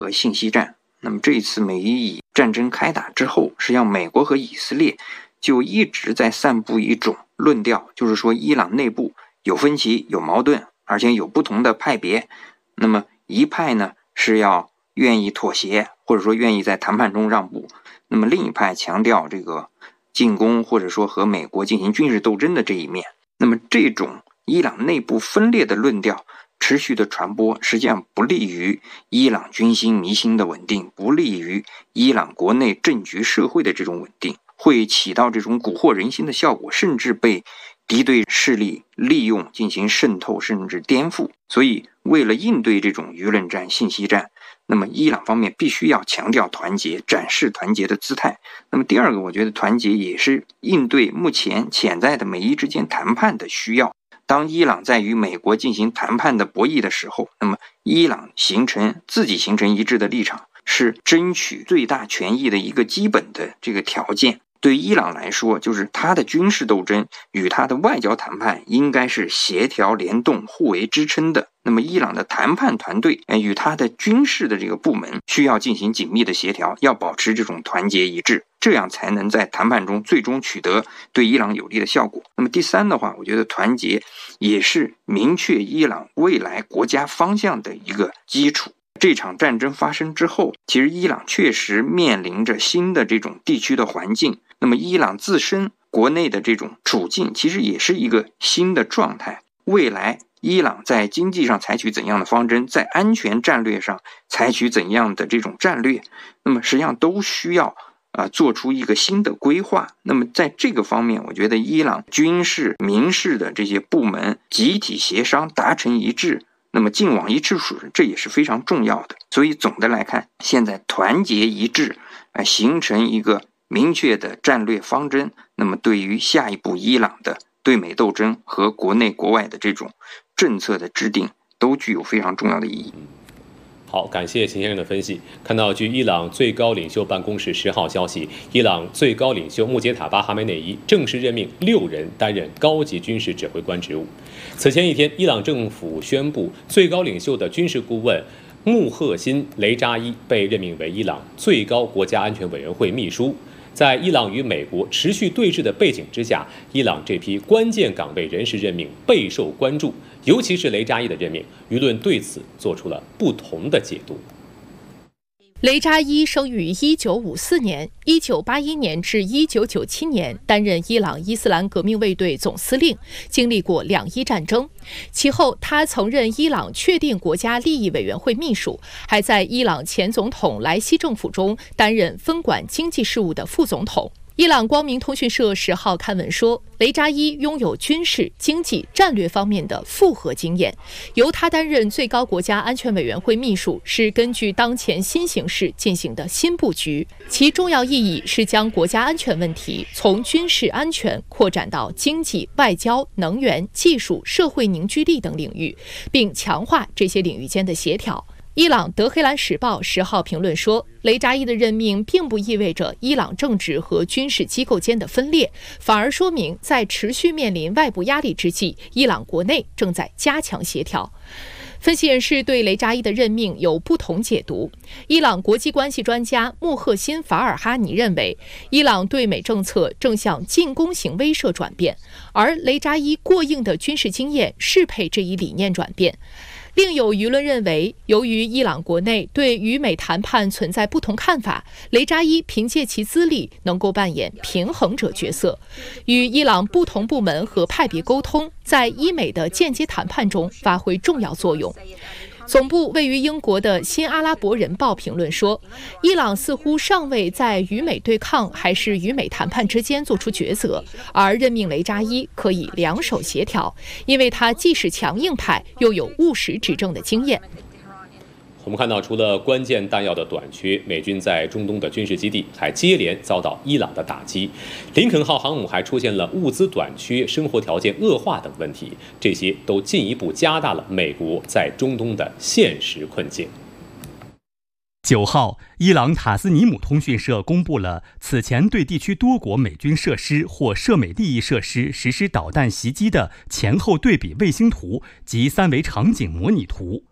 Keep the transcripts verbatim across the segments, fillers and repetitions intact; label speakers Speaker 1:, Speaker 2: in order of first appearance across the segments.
Speaker 1: 和信息战。那么这一次美以战争开打之后，实际上美国和以色列就一直在散布一种论调，就是说伊朗内部有分歧、有矛盾，而且有不同的派别。那么一派呢是要愿意妥协，或者说愿意在谈判中让步，那么另一派强调这个进攻或者说和美国进行军事斗争的这一面。那么这种伊朗内部分裂的论调持续的传播，实际上不利于伊朗军心民心的稳定，不利于伊朗国内政局社会的这种稳定，会起到这种蛊惑人心的效果，甚至被敌对势力利用进行渗透甚至颠覆。所以为了应对这种舆论战、信息战，那么伊朗方面必须要强调团结，展示团结的姿态。那么第二个，我觉得团结也是应对目前潜在的美伊之间谈判的需要。当伊朗在与美国进行谈判的博弈的时候，那么伊朗形成自己形成一致的立场，是争取最大权益的一个基本的这个条件。对伊朗来说，就是他的军事斗争与他的外交谈判应该是协调联动、互为支撑的。那么伊朗的谈判团队与他的军事的这个部门需要进行紧密的协调，要保持这种团结一致，这样才能在谈判中最终取得对伊朗有利的效果。那么第三的话，我觉得团结也是明确伊朗未来国家方向的一个基础。这场战争发生之后，其实伊朗确实面临着新的这种地区的环境，那么伊朗自身国内的这种处境其实也是一个新的状态。未来伊朗在经济上采取怎样的方针，在安全战略上采取怎样的这种战略，那么实际上都需要啊、呃、做出一个新的规划。那么在这个方面，我觉得伊朗军事、民事的这些部门集体协商达成一致，那么劲往一致使，这也是非常重要的。所以总的来看，现在团结一致，呃，形成一个明确的战略方针，那么对于下一步伊朗的对美斗争和国内国外的这种政策的制定，都具有非常重要的意义。
Speaker 2: 好，感谢秦先生的分析。看到据伊朗最高领袖办公室十号消息，伊朗最高领袖穆杰塔巴哈梅内伊正式任命六人担任高级军事指挥官职务。此前一天，伊朗政府宣布，最高领袖的军事顾问穆赫辛·雷扎伊被任命为伊朗最高国家安全委员会秘书。在伊朗与美国持续对峙的背景之下，伊朗这批关键岗位人士任命备受关注，尤其是雷扎伊的任命，舆论对此做出了不同的解读。
Speaker 3: 雷扎伊生于一九五四年，一九八一年至一九九七年担任伊朗伊斯兰革命卫队总司令，经历过两伊战争。其后，他曾任伊朗确定国家利益委员会秘书，还在伊朗前总统莱西政府中担任分管经济事务的副总统。伊朗光明通讯社十号刊文说，雷扎伊拥有军事、经济、战略方面的复合经验。由他担任最高国家安全委员会秘书，是根据当前新形势进行的新布局，其重要意义是将国家安全问题从军事安全扩展到经济、外交、能源、技术、社会凝聚力等领域，并强化这些领域间的协调。伊朗德黑兰时报十号评论说，雷扎伊的任命并不意味着伊朗政治和军事机构间的分裂，反而说明在持续面临外部压力之际，伊朗国内正在加强协调。分析人士对雷扎伊的任命有不同解读。伊朗国际关系专家穆赫辛·法尔哈尼认为，伊朗对美政策正向进攻型威慑转变，而雷扎伊过硬的军事经验适配这一理念转变。另有舆论认为，由于伊朗国内对与美谈判存在不同看法，雷扎伊凭借其资历能够扮演平衡者角色，与伊朗不同部门和派别沟通，在伊美的间接谈判中发挥重要作用。总部位于英国的新阿拉伯人报评论说，伊朗似乎尚未在与美对抗还是与美谈判之间做出抉择，而任命雷扎伊可以两手协调，因为他既是强硬派，又有务实执政的经验。
Speaker 2: 我们看到，除了关键弹药的短缺，美军在中东的军事基地还接连遭到伊朗的打击。林肯号航母还出现了物资短缺、生活条件恶化等问题，这些都进一步加大了美国在中东的现实困境。
Speaker 4: 九号，伊朗塔斯尼姆通讯社公布了此前对地区多国美军设施或涉美利益设施实施导弹袭击的前后对比卫星图及三维场景模拟图。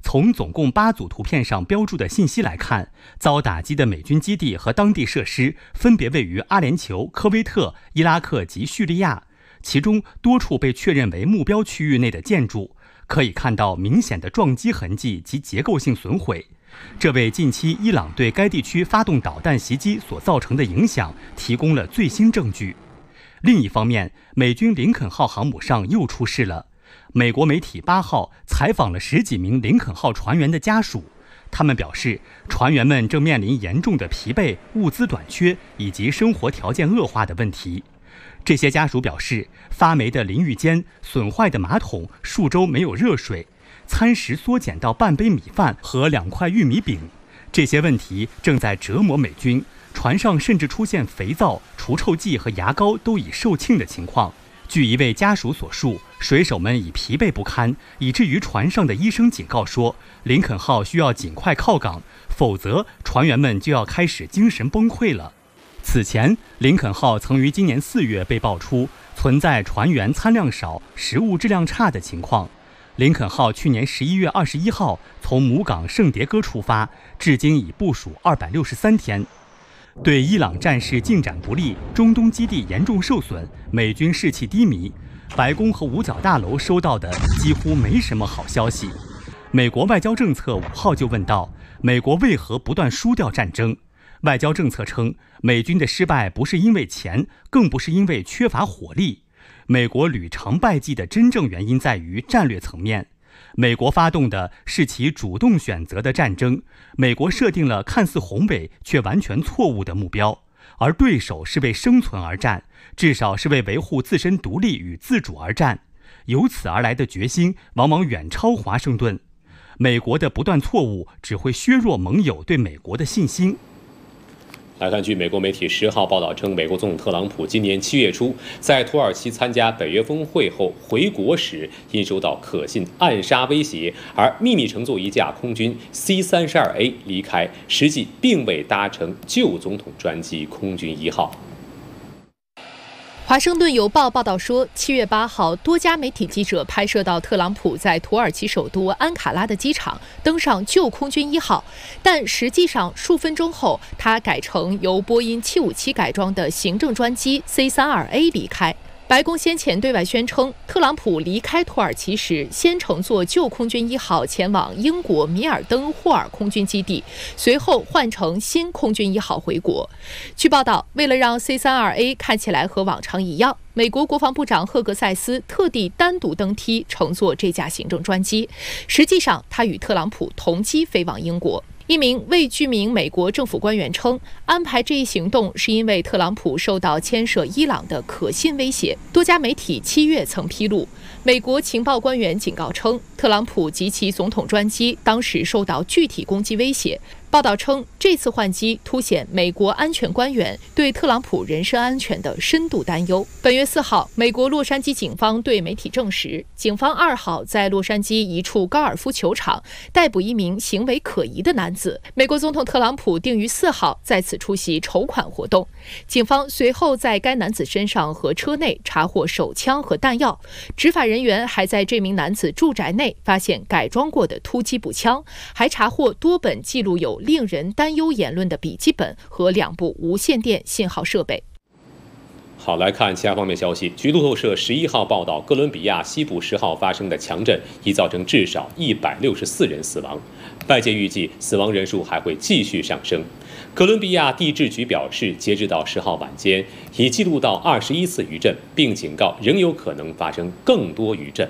Speaker 4: 从总共八组图片上标注的信息来看，遭打击的美军基地和当地设施分别位于阿联酋、科威特、伊拉克及叙利亚，其中多处被确认为目标区域内的建筑，可以看到明显的撞击痕迹及结构性损毁。这为近期伊朗对该地区发动导弹袭击所造成的影响提供了最新证据。另一方面，美军林肯号航母上又出事了。美国媒体八号采访了十几名林肯号船员的家属，他们表示，船员们正面临严重的疲惫、物资短缺以及生活条件恶化的问题。这些家属表示，发霉的淋浴间、损坏的马桶、数周没有热水、餐食缩减到半杯米饭和两块玉米饼，这些问题正在折磨美军。船上甚至出现肥皂、除臭剂和牙膏都已售罄的情况。据一位家属所述，水手们已疲惫不堪，以至于船上的医生警告说，林肯号需要尽快靠港，否则船员们就要开始精神崩溃了。此前，林肯号曾于今年四月被爆出存在船员餐量少、食物质量差的情况。林肯号去年十一月二十一号从母港圣迭戈出发，至今已部署二百六十三天。对伊朗战事进展不利、中东基地严重受损、美军士气低迷，白宫和五角大楼收到的几乎没什么好消息。美国外交政策五号就问到，美国为何不断输掉战争？外交政策称，美军的失败不是因为钱，更不是因为缺乏火力。美国屡尝败绩的真正原因在于战略层面。美国发动的是其主动选择的战争，美国设定了看似宏伟却完全错误的目标，而对手是为生存而战，至少是为维护自身独立与自主而战。由此而来的决心往往远超华盛顿。美国的不断错误只会削弱盟友对美国的信心。
Speaker 2: 来看，据美国媒体十号报道称，美国总统特朗普今年七月初在土耳其参加北约峰会后回国时，因收到可信暗杀威胁，而秘密乘坐一架空军 C 三十二 A 离开，实际并未搭乘旧总统专机空军一号。
Speaker 3: 华盛顿邮报报道说，七月八号，多家媒体记者拍摄到特朗普在土耳其首都安卡拉的机场登上旧空军一号，但实际上数分钟后，他改成由波音七五七改装的行政专机 C 三十二 A 离开。白宫先前对外宣称，特朗普离开土耳其时，先乘坐旧空军一号前往英国米尔登霍尔空军基地，随后换乘新空军一号回国。据报道，为了让 C 三十二 A 看起来和往常一样，美国国防部长赫格塞斯特地单独登梯乘坐这架行政专机，实际上他与特朗普同机飞往英国。一名未具名美国政府官员称，安排这一行动是因为特朗普受到牵涉伊朗的可信威胁。多家媒体七月曾披露，美国情报官员警告称，特朗普及其总统专机当时受到具体攻击威胁。报道称，这次换机凸显美国安全官员对特朗普人身安全的深度担忧。本月四号，美国洛杉矶警方对媒体证实，警方二号在洛杉矶一处高尔夫球场逮捕一名行为可疑的男子。美国总统特朗普定于四号在此出席筹款活动。警方随后在该男子身上和车内查获手枪和弹药，执法人员还在这名男子住宅内发现改装过的突击步枪，还查获多本记录有令人担忧言论的笔记本和两部无线电信号设备。
Speaker 2: 好，来看其他方面消息。据路透社十一号报道，哥伦比亚西部十号发生的强震已造成至少一百六十四人死亡，外界预计死亡人数还会继续上升。哥伦比亚地质局表示，截止到十号晚间，已记录到二十一次余震，并警告仍有可能发生更多余震。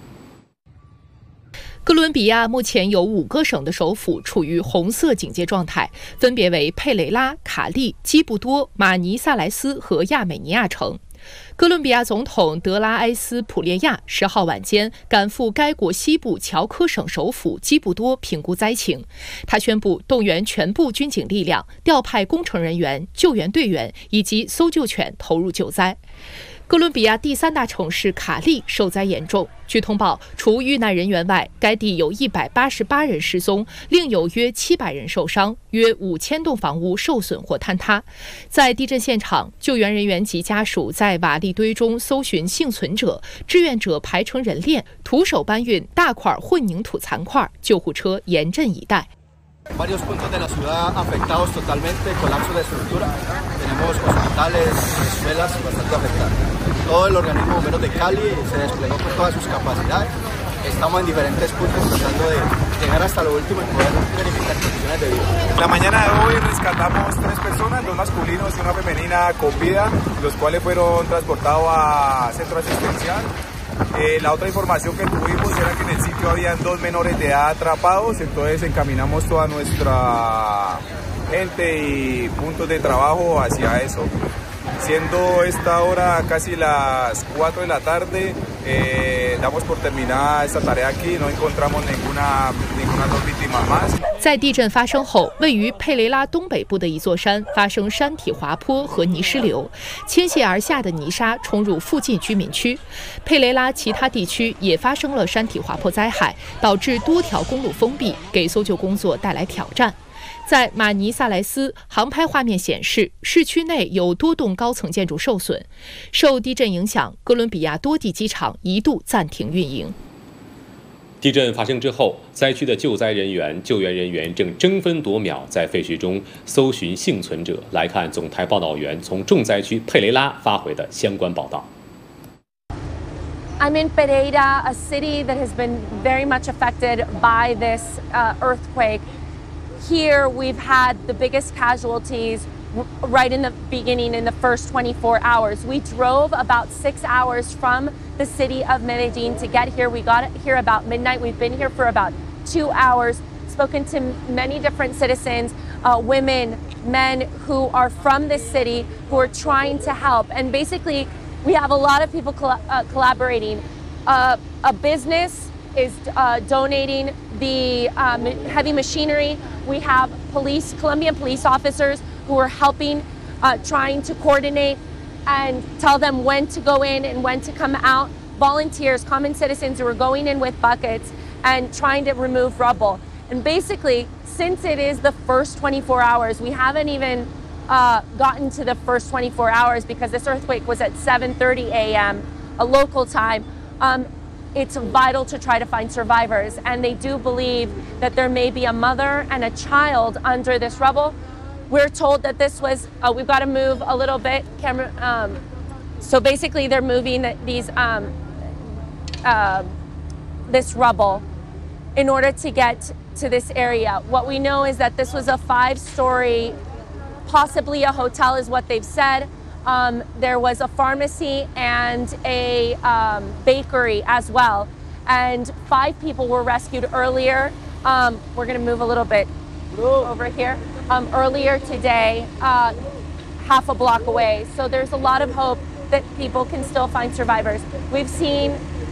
Speaker 3: 哥伦比亚目前有五个省的首府处于红色警戒状态，分别为佩雷拉、卡利、基布多、马尼萨莱斯和亚美尼亚城。哥伦比亚总统德拉埃斯普列亚十号晚间赶赴该国西部乔科省首府基布多评估灾情。他宣布动员全部军警力量，调派工程人员、救援队员以及搜救犬投入救灾。 哥伦比亚第三大城市卡利受灾严重。据通报，除遇难人员外，该地有一百八十八人失踪，另有约七百人受伤，约五千栋房屋受损或坍塌。在地震现场，救援人员及家属在瓦砾堆中搜寻幸存者，志愿者排成人链，徒手搬运大块混凝土残块，救护车严阵以待。
Speaker 5: Varios puntos de la ciudad afectados totalmente, colapso de estructura. Tenemos hospitales, escuelas bastante afectadas. Todo el organismo bomberos de Cali se desplegó con todas sus capacidades. Estamos en diferentes puntos tratando de llegar hasta lo último y poder verificar condiciones de vida.
Speaker 6: La mañana de hoy rescatamos tres personas, dos masculinos y una femenina con vida, los cuales fueron transportados a centro asistencial. Eh, la otra información que tuvimos era que en el sitio habían dos menores de edad atrapados, entonces encaminamos toda nuestra gente y puntos de trabajo hacia eso. Siendo esta hora casi las cuatro de la tarde, eh, damos por terminada esta tarea aquí, no encontramos ninguna, ninguna dos víctimas más.
Speaker 3: 在地震发生后，位于佩雷拉东北部的一座山发生山体滑坡和泥石流，倾泻而下的泥沙冲入附近居民区。佩雷拉其他地区也发生了山体滑坡灾害，导致多条公路封闭，给搜救工作带来挑战。在马尼萨莱斯，航拍画面显示，市区内有多栋高层建筑受损。受地震影响，哥伦比亚多地机场一度暂停运营。
Speaker 2: 地震发生之后，灾区的救灾人员、救援人员正争分夺秒在废墟中搜寻幸存者。来看总台报道员从重灾区佩雷拉发回的相关报道。
Speaker 7: I'm in Pereira, a city that has been very much affected by this uh, earthquake. Here we've had the biggest casualties right in the beginning, in the first twenty-four hours. We drove about six hours from the city of Medellin to get here. We got here about midnight. We've been here for about two hours, spoken to many different citizens, uh, women, men who are from this city who are trying to help. And basically, we have a lot of people col- uh, collaborating. Uh, a business is uh, donating the um, heavy machinery. We have police, Colombian police officers who are helping, uh, trying to coordinate and tell them when to go in and when to come out. Volunteers, common citizens who are going in with buckets and trying to remove rubble. And basically, since it is the first twenty-four hours, we haven't even uh, gotten to the first twenty-four hours because this earthquake was at seven thirty a m a local time. Um, It's vital to try to find survivors, and they do believe that there may be a mother and a child under this rubble. We're told that this was, uh, we've got to move a little bit, camera. Um, so basically they're moving these, um, uh, this rubble in order to get to this area. What we know is that this was a five-story, possibly a hotel is what they've said. Um, there was a pharmacy and a um, bakery as well. And five people were rescued earlier. Um, we're going to move a little bit over here. Um, earlier today, uh, half a block away. So there's a lot of hope that people can still find survivors. We've seen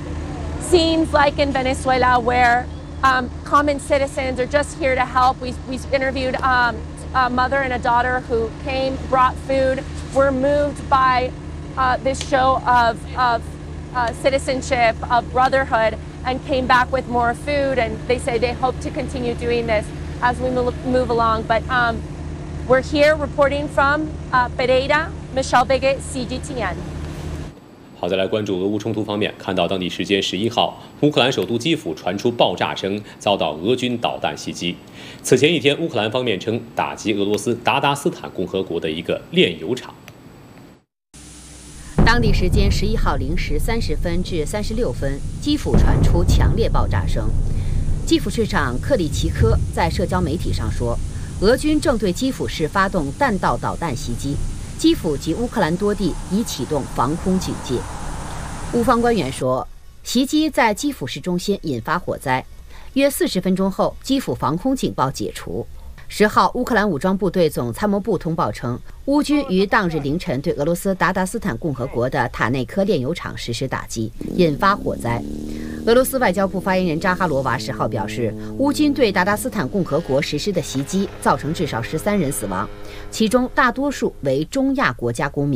Speaker 7: scenes like in Venezuela where um, common citizens are just here to help. We, we interviewed um, a mother and a daughter who came, brought food. We're moved by uh, this show of, of uh, citizenship, of brotherhood, and came back with more food. And they say they hope to continue doing this as we move along. But um, we're here reporting from uh, Pereira, Michelle Bigot, C G T N。
Speaker 2: 好，再来关注俄乌冲突方面。看到当地时间十一号，乌克兰首都基辅传出爆炸声，遭到俄军导弹袭击。此前一天，乌克兰方面称打击俄罗斯达达斯坦共和国的一个炼油厂。
Speaker 8: 当地时间十一号零时三十分至三十六分，基辅传出强烈爆炸声。基辅市长克里奇科在社交媒体上说，俄军正对基辅市发动弹道导弹袭击，基辅及乌克兰多地已启动防空警戒。乌方官员说，袭击在基辅市中心引发火灾，约四十分钟后，基辅防空警报解除。十号，乌克兰武装部队总参谋部通报称，乌军于当日凌晨对俄罗斯达达斯坦共和国的塔内科炼油厂实施打击，引发火灾。俄罗斯外交部发言人扎哈罗娃十号表示，乌军对达达斯坦共和国实施的袭击造成至少十三人死亡，其中大多数为中亚国家公民。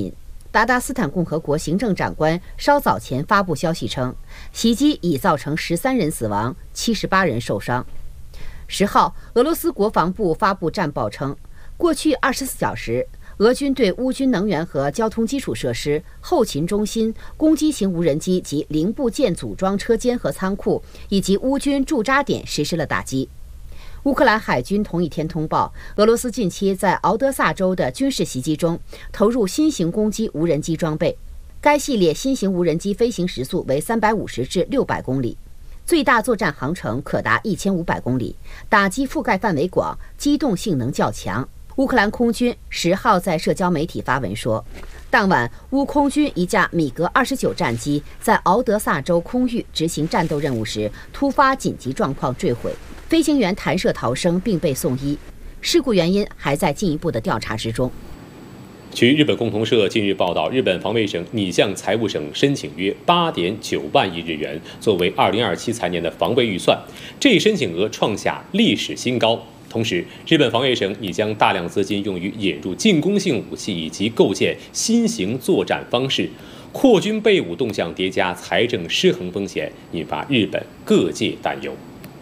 Speaker 8: 达达斯坦共和国行政长官稍早前发布消息称，袭击已造成十三人死亡，七十八人受伤。十号，俄罗斯国防部发布战报称，过去二十四小时，俄军对乌军能源和交通基础设施、后勤中心、攻击型无人机及零部件组装车间和仓库，以及乌军驻扎点实施了打击。乌克兰海军同一天通报，俄罗斯近期在敖德萨州的军事袭击中投入新型攻击无人机装备。该系列新型无人机飞行时速为三百五十至六百公里，最大作战航程可达一千五百公里，打击覆盖范围广，机动性能较强。乌克兰空军十号在社交媒体发文说，当晚乌空军一架米格二十九战机在敖德萨州空域执行战斗任务时，突发紧急状况坠毁，飞行员弹射逃生并被送医，事故原因还在进一步的调查之中。
Speaker 2: 据日本共同社近日报道，日本防卫省拟向财务省申请约八点九万亿日元，作为二零二七财年的防卫预算，这一申请额创下历史新高。同时，日本防卫省拟将大量资金用于引入进攻性武器以及构建新型作战方式，扩军备武动向叠加，财政失衡风险，引发日本各界担忧。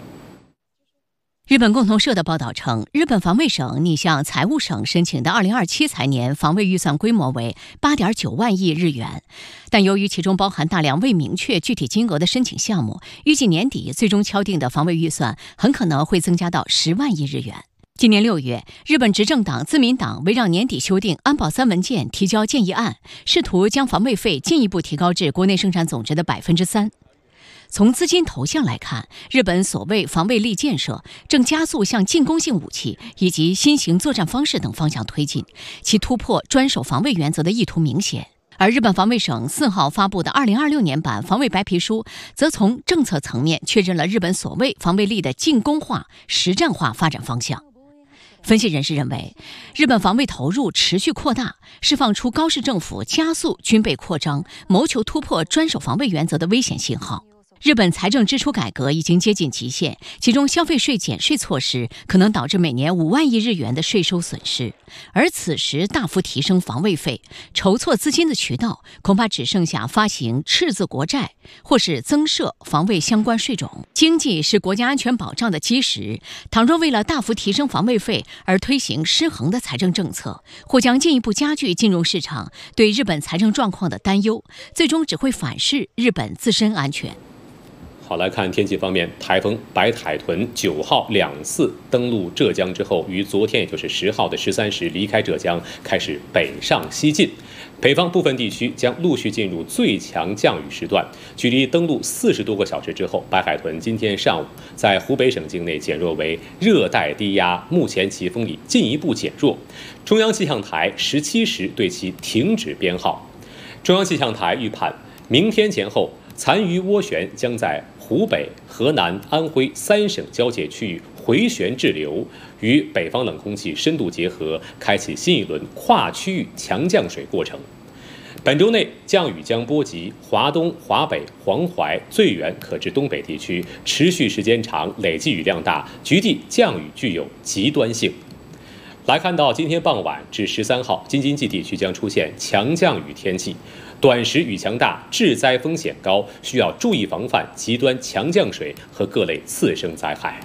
Speaker 9: 日本共同社的报道称，日本防卫省拟向财务省申请的二零二七财年防卫预算规模为八点九万亿日元，但由于其中包含大量未明确具体金额的申请项目，预计年底最终敲定的防卫预算很可能会增加到十万亿日元。今年六月，日本执政党自民党为让年底修订安保三文件提交建议案，试图将防卫费进一步提高至国内生产总值的百分之三。从资金投向来看，日本所谓防卫力建设正加速向进攻性武器以及新型作战方式等方向推进，其突破专守防卫原则的意图明显。而日本防卫省四号发布的二零二六年版防卫白皮书，则从政策层面确认了日本所谓防卫力的进攻化、实战化发展方向。分析人士认为，日本防卫投入持续扩大，释放出高市政府加速军备扩张、谋求突破专守防卫原则的危险信号。日本财政支出改革已经接近极限，其中消费税减税措施可能导致每年五万亿日元的税收损失，而此时大幅提升防卫费，筹措资金的渠道恐怕只剩下发行赤字国债，或是增设防卫相关税种。经济是国家安全保障的基石，倘若为了大幅提升防卫费而推行失衡的财政政策，或将进一步加剧金融市场对日本财政状况的担忧，最终只会反噬日本自身安全。
Speaker 2: 好，来看天气方面，台风白海豚九号两次登陆浙江之后，于昨天也就是十号的十三时离开浙江，开始北上西进。北方部分地区将陆续进入最强降雨时段。距离登陆四十多个小时之后，白海豚今天上午在湖北省境内减弱为热带低压，目前其风力进一步减弱。中央气象台十七时对其停止编号。中央气象台预判，明天前后残余涡旋将在湖北、河南、安徽三省交界区域回旋滞留，与北方冷空气深度结合，开启新一轮跨区域强降水过程。本周内降雨将波及华东、华北、黄淮、最远可至东北地区，持续时间长，累计雨量大，局地降雨具有极端性。来看到今天傍晚至十三号，京津冀地区将出现强降雨天气。短时雨强大，致灾风险高，需要注意防范极端强降水和各类次生灾害。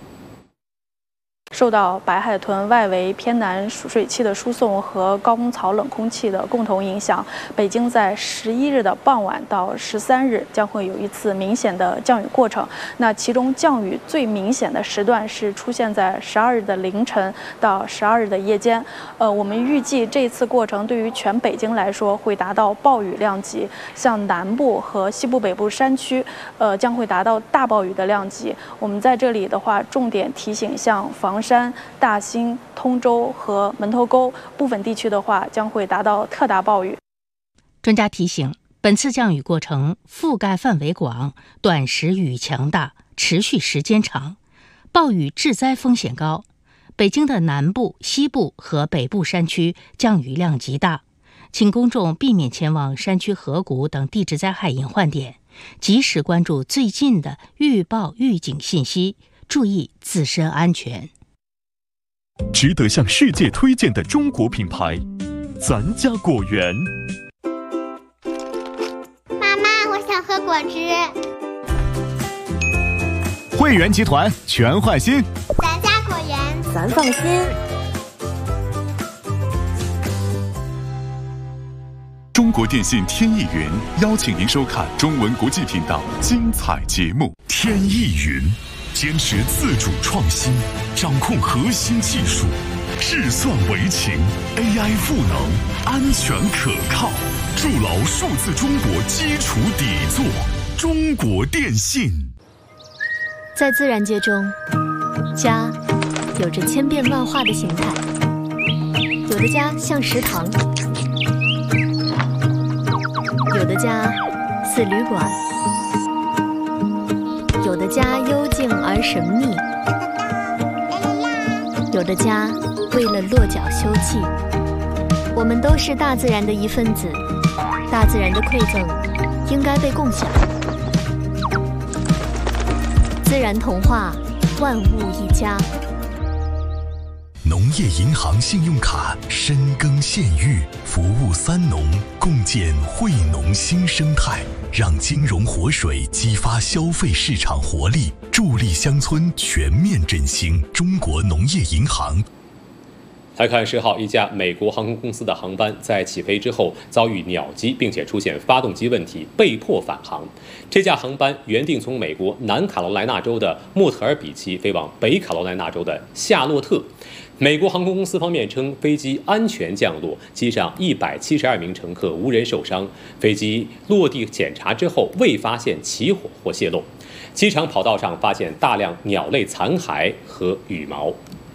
Speaker 10: 受到白海豚外围偏南水汽的输送和高空槽冷空气的共同影响，北京在十一日的傍晚到十三日将会有一次明显的降雨过程。那其中降雨最明显的时段是出现在十二日的凌晨到十二日的夜间。呃，我们预计这次过程对于全北京来说会达到暴雨量级，像南部和西部北部山区，呃，将会达到大暴雨的量级。我们在这里的话，重点提醒像房山、大兴、通州和门头沟部分地区的话，将会达到特大暴雨。
Speaker 11: 专家提醒，本次降雨过程覆盖范围广，短时雨强大，持续时间长，暴雨致灾风险高。北京的南部、西部和北部山区降雨量极大，请公众避免前往山区河谷等地质灾害隐患点，及时关注最近的预报预警信息，注意自身安全。
Speaker 12: 值得向世界推荐的中国品牌，咱家果园。 果汁。
Speaker 13: 汇源集团全换新，
Speaker 12: 咱家果园
Speaker 14: 咱放心。
Speaker 13: 中国电信天翼云邀请您收看中文国际频道精彩节目。天翼云坚持自主创新，掌控核心技术，智算为情 ，A I 赋能，安全可靠，筑牢数字中国基础底座。中国电信。
Speaker 15: 在自然界中，家有着千变万化的形态，有的家像食堂，有的家似旅馆，有的家幽静而神秘，有的家为了落脚休憩。我们都是大自然的一份子，大自然的馈赠应该被共享。自然童话，万物一家。
Speaker 16: 农业银行信用卡深耕县域，服务三农，共建惠农新生态，让金融活水激发消费市场活力，助力乡村全面振兴。中国农业银行。
Speaker 2: 来看十号，一架美国航空公司的航班在起飞之后遭遇鸟击，并且出现发动机问题，被迫返航。这架航班原定从美国南卡罗来纳州的莫特尔比奇飞往北卡罗来纳州的夏洛特。美国航空公司方面称，飞机安全降落，机上一百七十二名乘客无人受伤。飞机落地检查之后未发现起火或泄漏。机场跑道上发现大量鸟类残骸和羽毛。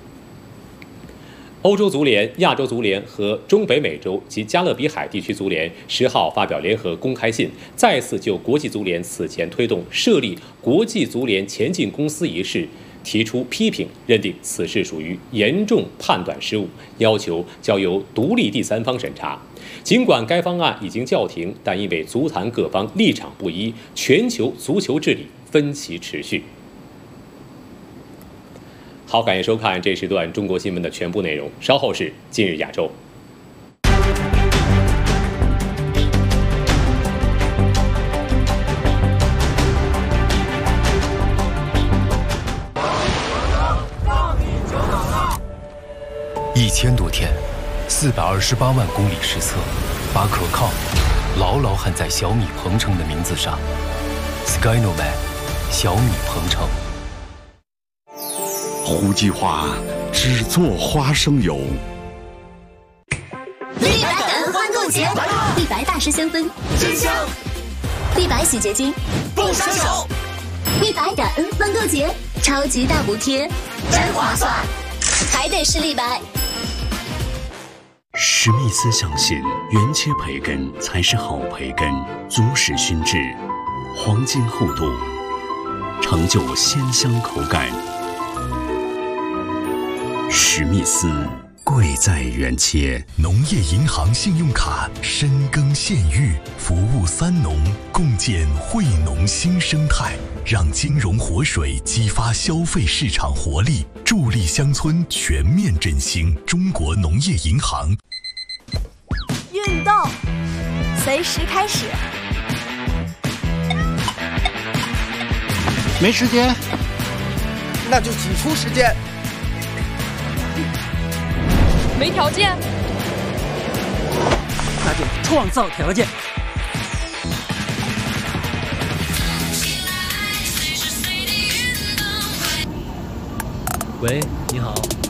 Speaker 2: 欧洲足联、亚洲足联和中北美洲及加勒比海地区足联十号发表联合公开信，再次就国际足联此前推动设立国际足联前进公司一事提出批评，认定此事属于严重判断失误，要求交由独立第三方审查。尽管该方案已经叫停，但因为足坛各方立场不一，全球足球治理分歧持续。好，感谢收看这时段中国新闻的全部内容。稍后是今日亚洲。
Speaker 17: 一千多天，四百二十八万公里实测，把可靠牢牢焊在小米鹏程的名字上。Skynoman， 小米鹏程。
Speaker 13: 胡计划只做花生油。
Speaker 18: 立白感恩欢购节，立白大师香氛真香，立白洗洁精不杀手，立白感恩欢购节超级大补贴，真划算，还得是立白。
Speaker 19: 史密斯相信原切培根才是好培根，足史熏制，黄金厚度，成就鲜香口感。史密斯，贵在原切。
Speaker 16: 农业银行信用卡深耕县域，服务三农，共建惠农新生态，让金融活水激发消费市场活力，助力乡村全面振兴。中国农业银行。
Speaker 20: 运动，随时开始。
Speaker 21: 没时间，那就挤出时间。
Speaker 20: 没条件，
Speaker 21: 那就创造条件。
Speaker 22: 喂，你好。